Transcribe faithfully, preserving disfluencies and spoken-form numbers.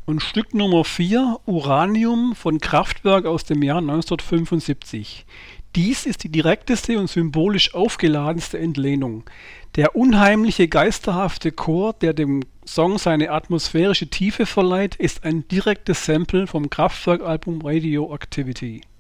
Und Stück Nummer vier, Uranium von Kraftwerk aus dem Jahr neunzehnhundertfünfundsiebzig. Dies ist die direkteste und symbolisch aufgeladenste Entlehnung. Der unheimliche, geisterhafte Chor, der dem Song seine atmosphärische Tiefe verleiht, ist ein direktes Sample vom Kraftwerk-Album Radioactivity.